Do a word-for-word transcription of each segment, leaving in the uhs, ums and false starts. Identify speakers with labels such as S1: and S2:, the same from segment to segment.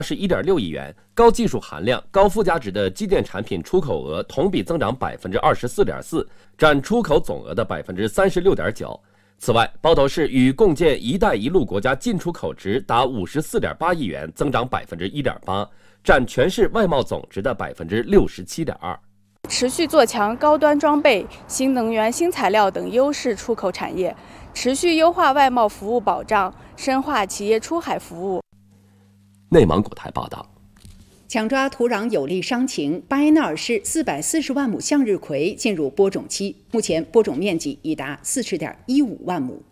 S1: 是 一点六亿元，高技术含量、高附加值的机电产品出口额同比增长 百分之二十四点四， 占出口总额的 百分之三十六点九。此外，包头市与共建“一带一路”国家进出口值达 五十四点八亿元，增长 百分之一点八， 占全市外贸总值的 百分之六十七点二。
S2: 持续做强高端装备、新能源、新材料等优势出口产业，持续优化外贸服务保障，深化企业出海服务。
S1: 内蒙古台报道。
S3: 抢抓土壤有利伤情，巴彦淖尔市四百四十万亩向日葵进入播种期，目前播种面积已达四十点一五万亩。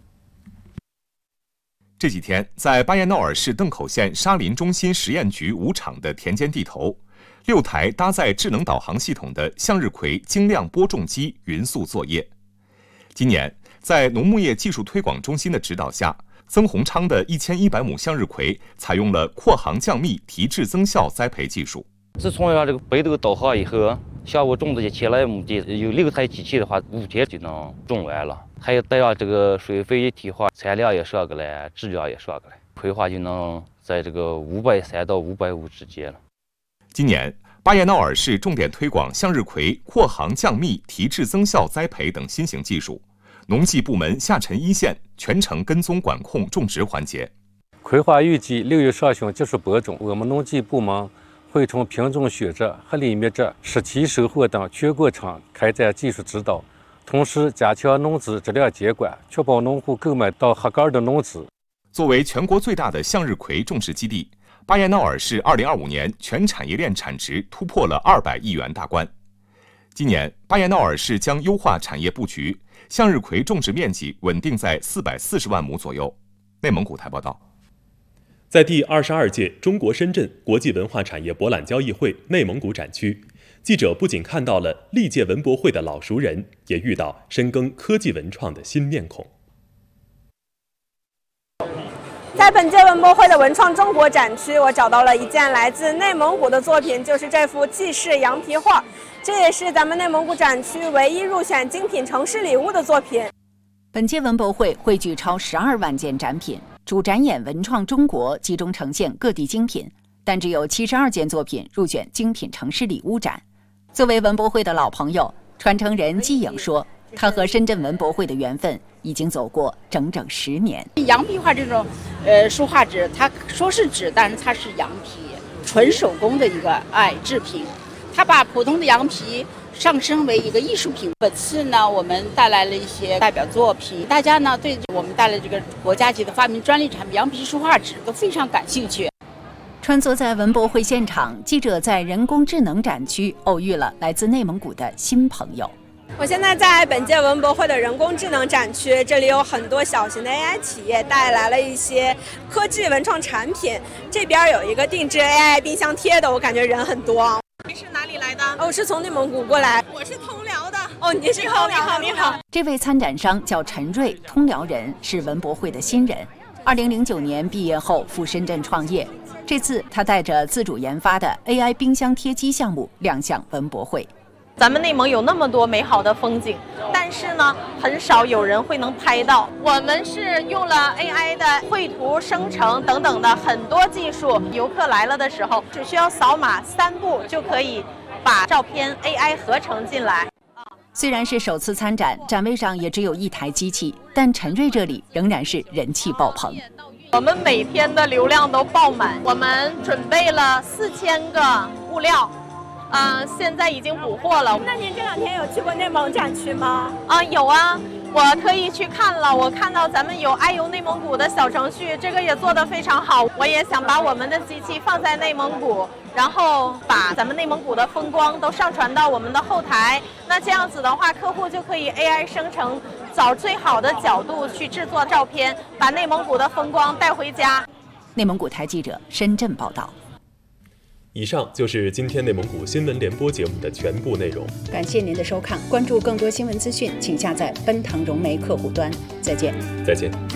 S4: 这几天，在巴彦淖尔市邓口县沙林中心实验局五厂的田间地头，六台搭载智能导航系统的向日葵精量播种机匀速作业。今年，在农牧业技术推广中心的指导下，曾洪昌的一千一百亩向日葵采用了扩行降密、提质增效栽培技术。
S5: 自从要这个北斗导航以后，下午种这些来亩地，有六台机器的话，五天就能种完了。还有带上这个水肥一体化，产量也上个来，质量也上个来，葵花就能在这个五百三到五百五之间了。
S4: 今年，巴彦淖尔市重点推广向日葵扩行降密、提质增效栽培等新型技术。农技部门下沉一线，全程跟踪管控种植环节。
S6: 葵花预计六月上旬结束播种，我们农技部门会从品种选择和理灭质、实期收获等全过程开展技术指导，同时加强农资质量监管，确保农户购买到合格的农资。
S4: 作为全国最大的向日葵种植基地，巴彦淖尔市二零二五年全产业链产值突破了二百亿元大关。今年，巴彦淖尔市将优化产业布局，向日葵种植面积稳定在四百四十万亩左右。内蒙古台报道。
S7: 在第二十二届中国深圳国际文化产业博览交易会内蒙古展区，记者不仅看到了历届文博会的老熟人，也遇到深耕科技文创的新面孔。
S8: 在本届文博会的文创中国展区，我找到了一件来自内蒙古的作品，就是这幅纪氏羊皮画，这也是咱们内蒙古展区唯一入选精品城市礼物的作品。
S3: 本届文博会汇聚超十二万件展品，主展演文创中国，集中呈现各地精品，但只有七十二件作品入选精品城市礼物展。作为文博会的老朋友，传承人季颖说，他和深圳文博会的缘分已经走过整整十年。
S9: 羊皮画这种呃书画纸，它说是纸，但是它是羊皮，纯手工的一个哎制品，它把普通的羊皮上升为一个艺术品。本次呢，我们带来了一些代表作品，大家呢对我们带来这个国家级的发明专利产品羊皮书画纸都非常感兴趣。
S3: 穿梭在文博会现场，记者在人工智能展区偶遇了来自内蒙古的新朋友。
S8: 我现在在本届文博会的人工智能展区，这里有很多小型的 A I 企业带来了一些科技文创产品。这边有一个定制 A I 冰箱贴的，我感觉人很多。
S10: 你是哪里来的？
S8: 哦，我是从内蒙古过来。
S10: 我是通辽的。
S8: 哦，你是通辽的。
S10: 你好，你好。
S3: 这位参展商叫陈瑞，通辽人，是文博会的新人。二零零九年毕业后赴深圳创业，这次他带着自主研发的 A I 冰箱贴机项目亮相文博会。
S10: 咱们内蒙有那么多美好的风景，但是呢，很少有人会能拍到。我们是用了 A I 的绘图生成等等的很多技术，游客来了的时候，只需要扫码三步就可以把照片 A I 合成进来。
S3: 虽然是首次参展，展位上也只有一台机器，但陈瑞这里仍然是人气爆棚。
S10: 我们每天的流量都爆满，我们准备了四千个物料。呃，现在已经补货了。
S8: 那您这两天有去过内蒙展区吗？
S10: 啊，有啊，我特意去看了。我看到咱们有爱游内蒙古的小程序，这个也做得非常好。我也想把我们的机器放在内蒙古，然后把咱们内蒙古的风光都上传到我们的后台。那这样子的话，客户就可以 A I 生成，找最好的角度去制作照片，把内蒙古的风光带回家。
S3: 内蒙古台记者深圳报道。
S7: 以上就是今天内蒙古新闻联播节目的全部内容。
S3: 感谢您的收看，关注更多新闻资讯，请下载奔腾融媒客户端。再见。
S7: 再见。